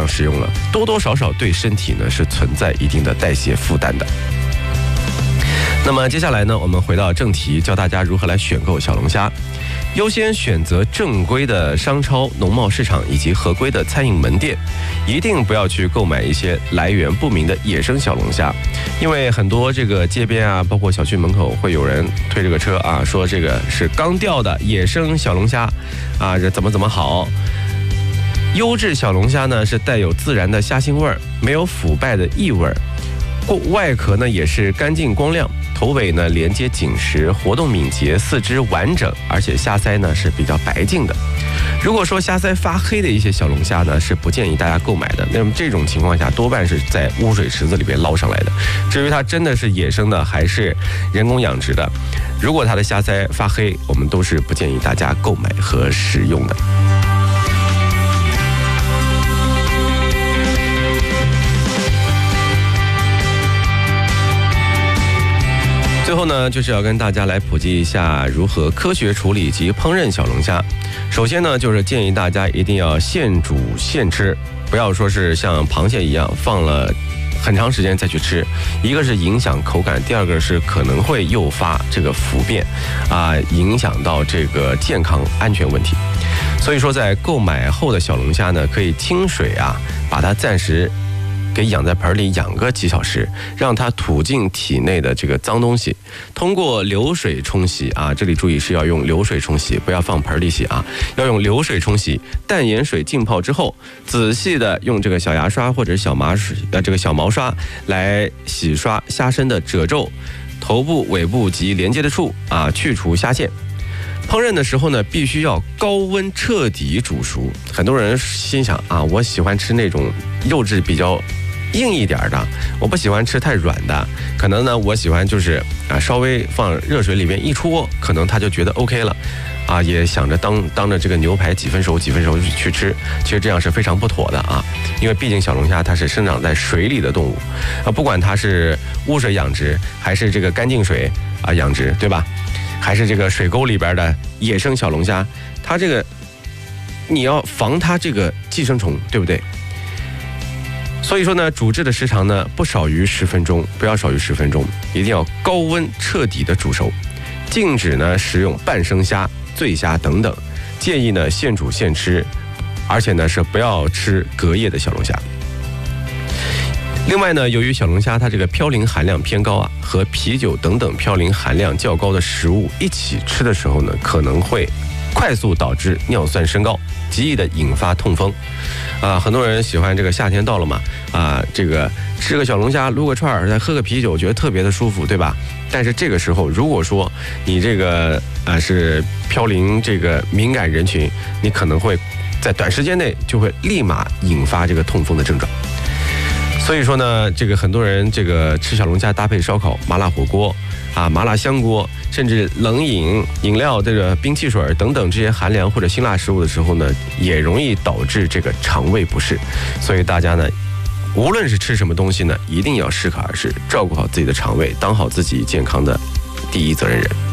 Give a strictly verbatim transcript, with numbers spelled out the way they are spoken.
食用了，多多少少对身体呢是存在一定的代谢负担的。那么接下来呢，我们回到正题，教大家如何来选购小龙虾。优先选择正规的商超、农贸市场以及合规的餐饮门店，一定不要去购买一些来源不明的野生小龙虾，因为很多这个街边啊，包括小区门口会有人推这个车啊，说这个是刚钓的野生小龙虾啊，这怎么怎么好。优质小龙虾呢是带有自然的虾腥味儿，没有腐败的异味儿，外壳呢也是干净光亮，头尾呢连接紧实，活动敏捷，四肢完整，而且虾鳃呢是比较白净的。如果说虾鳃发黑的一些小龙虾呢，是不建议大家购买的。那么这种情况下，多半是在污水池子里边捞上来的。至于它真的是野生的还是人工养殖的，如果它的虾鳃发黑，我们都是不建议大家购买和食用的。最后呢，就是要跟大家来普及一下如何科学处理及烹饪小龙虾。首先呢，就是建议大家一定要现煮现吃，不要说是像螃蟹一样放了很长时间再去吃，一个是影响口感，第二个是可能会诱发这个腐变啊，影响到这个健康安全问题。所以说，在购买后的小龙虾呢，可以清水啊，把它暂时给养在盆里养个几小时，让它吐尽体内的这个脏东西，通过流水冲洗啊，这里注意是要用流水冲洗，不要放盆里洗啊，要用流水冲洗，淡盐水浸泡之后，仔细的用这个小牙刷或者小麻水呃这个小毛刷来洗刷虾身的褶皱、头部、尾部及连接的处啊，去除虾线。烹饪的时候呢，必须要高温彻底煮熟。很多人心想啊，我喜欢吃那种肉质比较硬一点的，我不喜欢吃太软的。可能呢，我喜欢就是啊，稍微放热水里面一戳，可能他就觉得 OK 了，啊，也想着当当着这个牛排几分熟几分熟去吃，其实这样是非常不妥的啊，因为毕竟小龙虾它是生长在水里的动物啊，不管它是污水养殖还是这个干净水啊养殖，对吧？还是这个水沟里边的野生小龙虾，它这个你要防它这个寄生虫，对不对？所以说呢，煮制的时长呢不少于十分钟，不要少于十分钟，一定要高温彻底的煮熟。禁止呢食用半生虾、醉虾等等，建议呢现煮现吃，而且呢是不要吃隔夜的小龙虾。另外呢，由于小龙虾它这个嘌呤含量偏高啊，和啤酒等等嘌呤含量较高的食物一起吃的时候呢，可能会快速导致尿酸升高，极易的引发痛风。啊，很多人喜欢这个夏天到了嘛，啊，这个吃个小龙虾，撸个串儿，再喝个啤酒，觉得特别的舒服，对吧？但是这个时候，如果说你这个啊是嘌呤这个敏感人群，你可能会在短时间内就会立马引发这个痛风的症状。所以说呢，这个很多人这个吃小龙虾搭配烧烤、麻辣火锅啊、麻辣香锅，甚至冷饮、饮料、这个冰汽水等等这些寒凉或者辛辣食物的时候呢，也容易导致这个肠胃不适。所以大家呢，无论是吃什么东西呢，一定要适可而止，照顾好自己的肠胃，当好自己健康的第一责任人。